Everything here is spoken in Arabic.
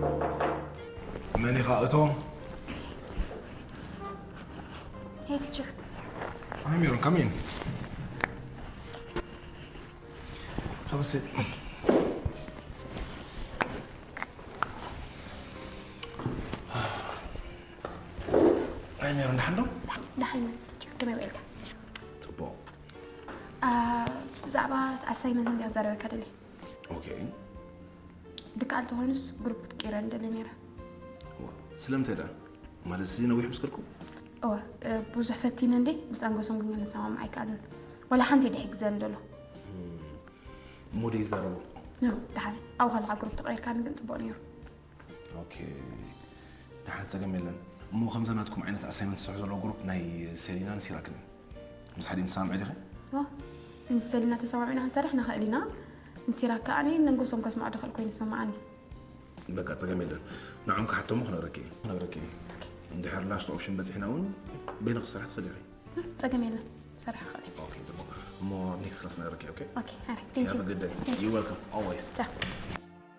ماني قائتهم. Hey teacher. Hi Miron, come in. Have a seat. Hi Miron, دحنو؟ دحن teacher. كم يومك؟ تبو. زعبات assignment اللي أزاري كده. Okay. دكالت هونس جروب كيران دلنيرة. سلمت هذا. ما لسينا ويح مسكركم؟ بوزح فتين عندي بس أنقصهم قلنا نسمع معك على ولا حنتي دحك زندله. مودي زارو. نو دحن أو هلا جروب تغير كان قلت بونير. اوكي. دحن تجملن. مو خمسة عينة أسايمنت سحوز لو جروب ناي سيرينا نسيراكن. مس حد مسام عيدها؟ نسلنا تسمع معنا هنسرحنا خلينا نسيراك أني ننقصهم كسمع دخل كوين سمعني. بقى تجملن. نعم كحتى مو خنركي. ندحر لاست اوبشن بس احنا اون بين قصات خليري. تجملن صراحة خلي. اوكي زبون. مو next class نركي اوكي. Okay, all right. Thank you. Have a good day. You're welcome always. Ciao.